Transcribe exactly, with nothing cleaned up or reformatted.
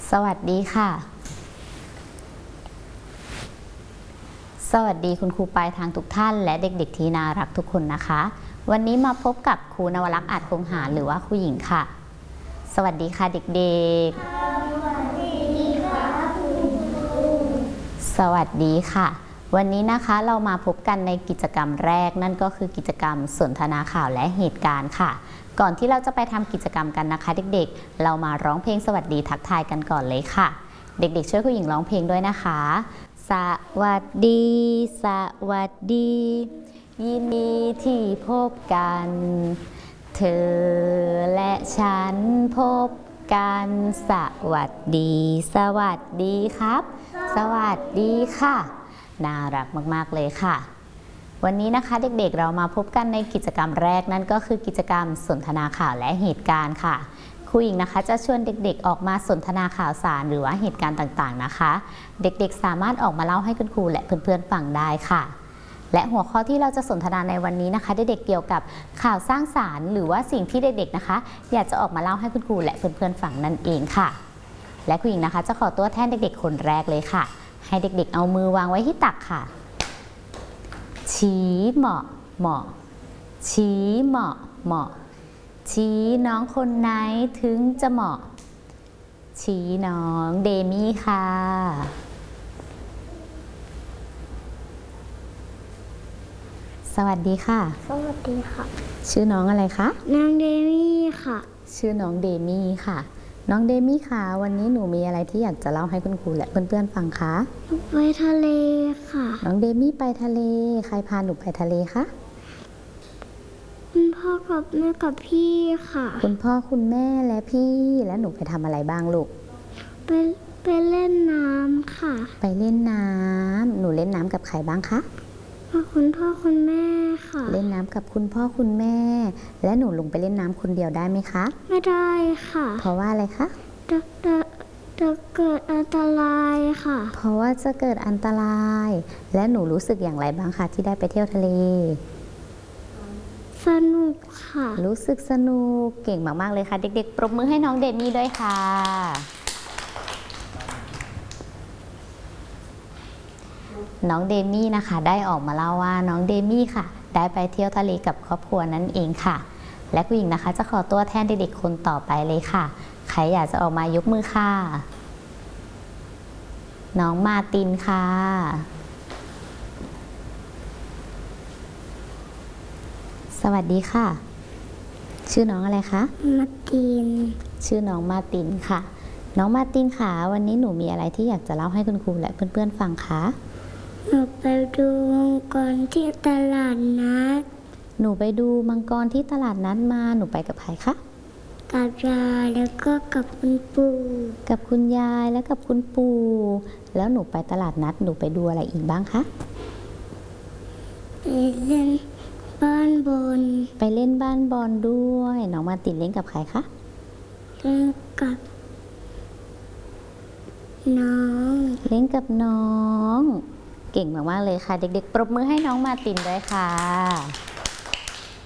สวัสดีค่ะสวัสดีคุณครูปลายทางทุกท่านและเด็กๆที่น่ารักทุกคนนะคะวันนี้มาพบกับครูนวลักษณ์อาจคงหาหรือว่าครูหญิงค่ะสวัสดีค่ะเด็กๆสวัสดีค่ะสวัสดีค่ะวันนี้นะคะเรามาพบกันในกิจกรรมแรกนั่นก็คือกิจกรรมสนทนาข่าวและเหตุการณ์ค่ะก่อนที่เราจะไปทำกิจกรรมกันนะคะเด็กๆเรามาร้องเพลงสวัสดีทักทายกันก่อนเลยค่ะเด็กๆช่วยครูหญิงร้องเพลงด้วยนะคะสวัสดีสวัสดียินดีที่พบกันเธอและฉันพบกันสวัสดีสวัสดีครับสวัสดีค่ะน่ารักมากๆเลยค่ะวันนี้นะคะเด็กๆเรามาพบกันในกิจกรรมแรกนั่นก็คือกิจกรรมสนทนาข่าวและเหตุการณ์ค่ะครูหญิงนะคะจะชวนเด็กๆออกมาสนทนาข่าวสารหรือว่าเหตุการณ์ต่างๆนะคะเด็กๆสามารถออกมาเล่าให้คุณครูและเพื่อนๆฟังได้ค่ะและหัวข้อที่เราจะสนทนาในวันนี้นะคะเด็กๆเกี่ยวกับข่าวสร้างสรรค์หรือว่าสิ่งที่เด็กๆนะคะอยากจะออกมาเล่าให้คุณครูและเพื่อนๆฟังนั่นเองค่ะและครูหญิงนะคะจะขอตัวแทนเด็กๆคนแรกเลยค่ะให้เด็กๆเอามือวางไว้ที่ตักค่ะชี้เหมาะเหมาะชี้เหมาะเหมาะชี้น้องคนไหนถึงจะเหมาะชี้น้องเดมี่ค่ะสวัสดีค่ะสวัสดีค่ะชื่อน้องอะไรคะน้องเดมี่ค่ะชื่อน้องเดมี่ค่ะน้องเดมี่ค่ะวันนี้หนูมีอะไรที่อยากจะเล่าให้คุณครูและเพื่อนๆฟังคะไปทะเลค่ะน้องเดมี่ไปทะเลใครพาหนูไปทะเลคะคุณพ่อกับแม่กับพี่ค่ะคุณพ่อคุณแม่และพี่แล้วหนูไปทำอะไรบ้างลูกไปไปเล่นน้ำค่ะไปเล่นน้ำหนูเล่นน้ำกับใครบ้างคะคุณพ่อคุณแม่ค่ะเล่นน้ำกับคุณพ่อคุณแม่และหนูลงไปเล่นน้ำคนเดียวได้ไหมคะไม่ได้ค่ะเพราะว่าอะไรคะจะจะจะเกิดอันตรายค่ะเพราะว่าจะเกิดอันตรายและหนูรู้สึกอย่างไรบ้างคะที่ได้ไปเที่ยวทะเลสนุกค่ะรู้สึกสนุกเก่งมากๆเลยค่ะเด็กๆปรบมือให้น้องเดมี่ด้วยค่ะน้องเดมี่นะคะได้ออกมาเล่าว่าน้องเดมี่ค่ะได้ไปเที่ยวทะเลกับครอบครัวนั่นเองค่ะและผู้หญิงนะคะจะขอตัวแทนเด็กๆคนต่อไปเลยค่ะใครอยากจะออกมายกมือค่ะน้องมาตินค่ะสวัสดีค่ะชื่อน้องอะไรคะมาตินชื่อน้องมาตินค่ะน้องมาตินค่ะวันนี้หนูมีอะไรที่อยากจะเล่าให้คุณครูและเพื่อนๆฟังคะหนูไปดูมังกรที่ตลาดนัดหนูไปดูมังกรที่ตลาดนัดมาหนูไปกับใครคะกับยายแล้วก็กับคุณปู่กับคุณยายและกับคุณปู่แล้วหนูไปตลาดนัดหนูไปดูอะไรอีกบ้างคะไปเล่นบ้านบอลไปเล่นบ้านบอลด้วยน้องมาตินเล่นกับใครคะเล่นกับน้องเล่นกับน้องเก่งมากๆเลยค่ะเด็กๆปรบมือให้น้องมาตินด้วยค่ะ